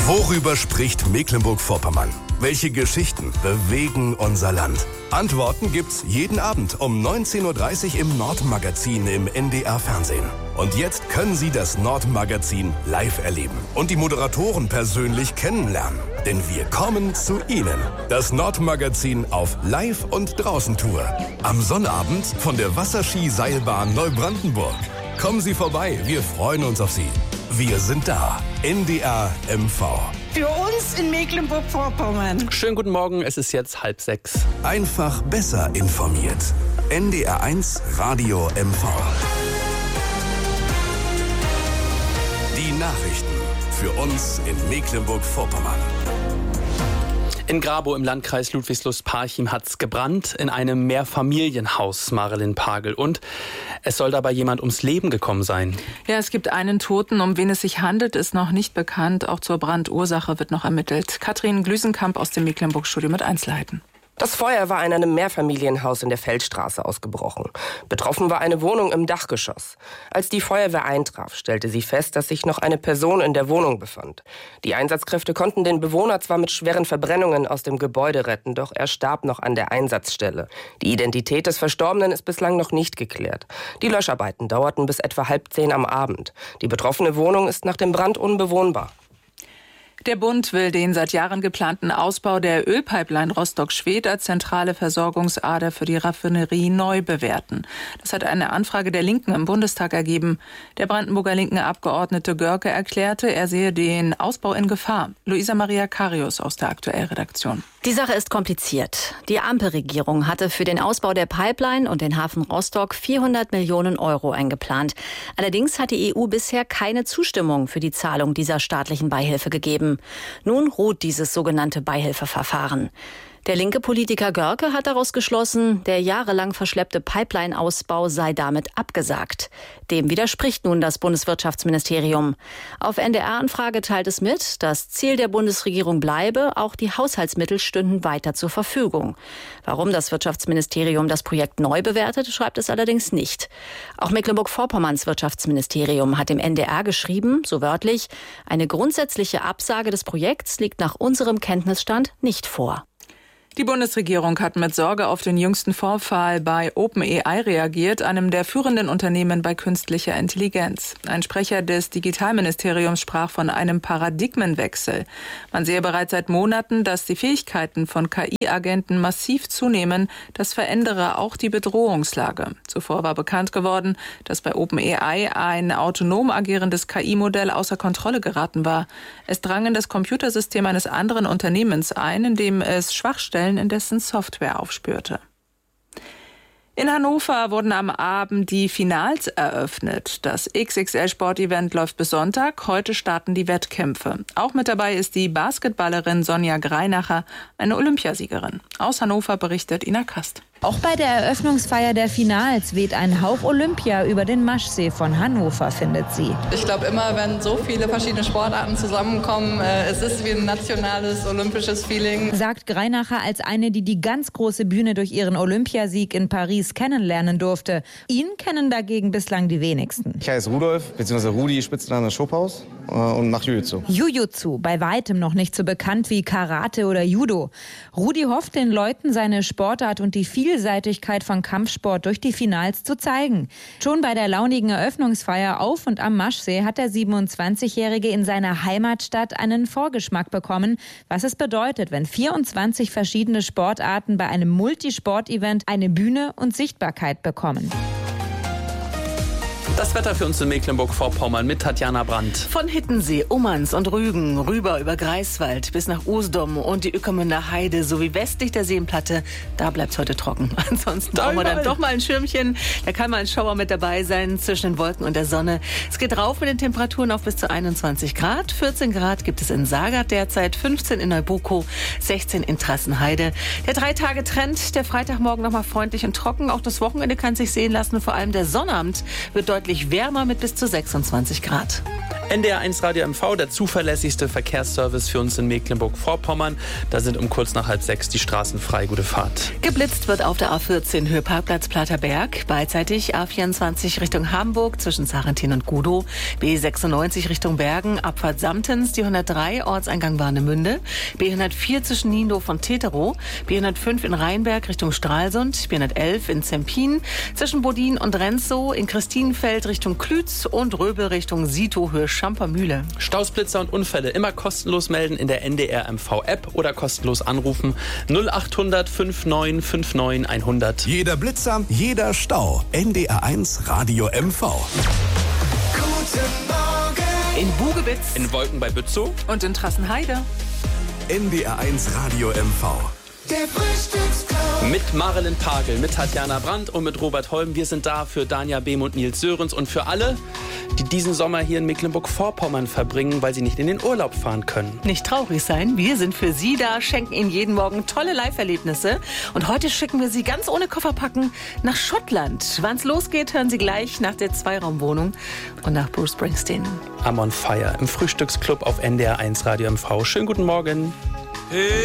Worüber spricht Mecklenburg-Vorpommern? Welche Geschichten bewegen unser Land? Antworten gibt's jeden Abend um 19.30 Uhr im Nordmagazin im NDR-Fernsehen. Und jetzt können Sie das Nordmagazin live erleben und die Moderatoren persönlich kennenlernen. Denn wir kommen zu Ihnen. Das Nordmagazin auf Live- und Draußentour. Am Sonnabend von der Wasserski-Seilbahn Neubrandenburg. Kommen Sie vorbei, wir freuen uns auf Sie. Wir sind da. NDR MV. Für uns in Mecklenburg-Vorpommern. Schönen guten Morgen, es ist jetzt 5:30. Einfach besser informiert. NDR 1 Radio MV. Die Nachrichten für uns in Mecklenburg-Vorpommern. In Grabow im Landkreis Ludwigslust-Parchim hat's gebrannt in einem Mehrfamilienhaus, Marilyn Pagel. Und es soll dabei jemand ums Leben gekommen sein. Ja, es gibt einen Toten. Um wen es sich handelt, ist noch nicht bekannt. Auch zur Brandursache wird noch ermittelt. Katrin Glüsenkamp aus dem Mecklenburg-Studio mit Einzelheiten. Das Feuer war in einem Mehrfamilienhaus in der Feldstraße ausgebrochen. Betroffen war eine Wohnung im Dachgeschoss. Als die Feuerwehr eintraf, stellte sie fest, dass sich noch eine Person in der Wohnung befand. Die Einsatzkräfte konnten den Bewohner zwar mit schweren Verbrennungen aus dem Gebäude retten, doch er starb noch an der Einsatzstelle. Die Identität des Verstorbenen ist bislang noch nicht geklärt. Die Löscharbeiten dauerten bis etwa 9:30 am Abend. Die betroffene Wohnung ist nach dem Brand unbewohnbar. Der Bund will den seit Jahren geplanten Ausbau der Ölpipeline Rostock-Schwedt als zentrale Versorgungsader für die Raffinerie neu bewerten. Das hat eine Anfrage der Linken im Bundestag ergeben. Der Brandenburger linken Abgeordnete Görke erklärte, er sehe den Ausbau in Gefahr. Luisa Maria Karius aus der Aktuellredaktion. Die Sache ist kompliziert. Die Ampelregierung hatte für den Ausbau der Pipeline und den Hafen Rostock 400 Millionen Euro eingeplant. Allerdings hat die EU bisher keine Zustimmung für die Zahlung dieser staatlichen Beihilfe gegeben. Nun ruht dieses sogenannte Beihilfeverfahren. Der linke Politiker Görke hat daraus geschlossen, der jahrelang verschleppte Pipeline-Ausbau sei damit abgesagt. Dem widerspricht nun das Bundeswirtschaftsministerium. Auf NDR-Anfrage teilt es mit, das Ziel der Bundesregierung bleibe, auch die Haushaltsmittel stünden weiter zur Verfügung. Warum das Wirtschaftsministerium das Projekt neu bewertet, schreibt es allerdings nicht. Auch Mecklenburg-Vorpommerns Wirtschaftsministerium hat dem NDR geschrieben, so wörtlich, eine grundsätzliche Absage des Projekts liegt nach unserem Kenntnisstand nicht vor. Die Bundesregierung hat mit Sorge auf den jüngsten Vorfall bei OpenAI reagiert, einem der führenden Unternehmen bei künstlicher Intelligenz. Ein Sprecher des Digitalministeriums sprach von einem Paradigmenwechsel. Man sehe bereits seit Monaten, dass die Fähigkeiten von KI-Agenten massiv zunehmen. Das verändere auch die Bedrohungslage. Zuvor war bekannt geworden, dass bei OpenAI ein autonom agierendes KI-Modell außer Kontrolle geraten war. Es drang in das Computersystem eines anderen Unternehmens ein, in dem es Schwachstellen in dessen Software aufspürte. In Hannover wurden am Abend die Finals eröffnet. Das XXL-Sportevent läuft bis Sonntag. Heute starten die Wettkämpfe. Auch mit dabei ist die Basketballerin Sonja Greinacher, eine Olympiasiegerin. Aus Hannover berichtet Ina Kast. Auch bei der Eröffnungsfeier der Finals weht ein Hauch Olympia über den Maschsee von Hannover, findet sie. Ich glaube immer, wenn so viele verschiedene Sportarten zusammenkommen, es ist wie ein nationales, olympisches Feeling. Sagt Greinacher als eine, die die ganz große Bühne durch ihren Olympiasieg in Paris kennenlernen durfte. Ihn kennen dagegen bislang die wenigsten. Ich heiße Rudolf, bzw. Rudi, Spitzname Schophaus und mache Jiu-Jitsu. Jiu-Jitsu, bei weitem noch nicht so bekannt wie Karate oder Judo. Rudi hofft, den Leuten seine Sportart und die Vielseitigkeit von Kampfsport durch die Finals zu zeigen. Schon bei der launigen Eröffnungsfeier auf und am Maschsee hat der 27-Jährige in seiner Heimatstadt einen Vorgeschmack bekommen, was es bedeutet, wenn 24 verschiedene Sportarten bei einem Multisport-Event eine Bühne und Sichtbarkeit bekommen. Das Wetter für uns in Mecklenburg-Vorpommern mit Tatjana Brandt. Von Hittensee, Ummanz und Rügen rüber über Greifswald bis nach Usedom und die Ueckermünder Heide sowie westlich der Seenplatte. Da bleibt es heute trocken. Ansonsten brauchen wir dann doch mal ein Schirmchen. Da kann mal ein Schauer mit dabei sein zwischen den Wolken und der Sonne. Es geht rauf mit den Temperaturen auf bis zu 21 Grad. 14 Grad gibt es in Sagard derzeit, 15 in Neubukow, 16 in Trassenheide. Der 3-Tage-Trend, der Freitagmorgen nochmal freundlich und trocken. Auch das Wochenende kann sich sehen lassen. Vor allem der Sonnabend wird deutlich wärmer mit bis zu 26 Grad. NDR1 Radio MV, der zuverlässigste Verkehrsservice für uns in Mecklenburg-Vorpommern. Da sind um kurz nach 5:30 die Straßen frei. Gute Fahrt. Geblitzt wird auf der A14 Höhe Parkplatz Platterberg. Beidseitig A24 Richtung Hamburg zwischen Sarrentin und Gudow. B96 Richtung Bergen, Abfahrt Samtens. Die 103 Ortseingang Warnemünde. B104 zwischen Niendorf und Teterow. B105 in Rheinberg Richtung Stralsund. B111 in Zempin. Zwischen Bodin und Renzow. In Christinenfeld Richtung Klütz und Röbel Richtung Sito Höhe Schampermühle. Stausblitzer und Unfälle immer kostenlos melden in der NDR MV App oder kostenlos anrufen 0800 5959 100. Jeder Blitzer, jeder Stau. NDR1 Radio MV. Guten Morgen. In Bugebitz. In Wolken bei Bützow. Und in Trassenheide. NDR1 Radio MV. Der Frühstücksclub. Mit Marilyn Pagel, mit Tatjana Brandt und mit Robert Holm. Wir sind da für Danja Behm und Nils Sörens und für alle, die diesen Sommer hier in Mecklenburg-Vorpommern verbringen, weil sie nicht in den Urlaub fahren können. Nicht traurig sein, wir sind für Sie da, schenken Ihnen jeden Morgen tolle Live-Erlebnisse. Und heute schicken wir Sie ganz ohne Kofferpacken nach Schottland. Wann es losgeht, hören Sie gleich nach der Zweiraumwohnung und nach Bruce Springsteen. I'm on Fire im Frühstücksclub auf NDR1 Radio MV. Schönen guten Morgen.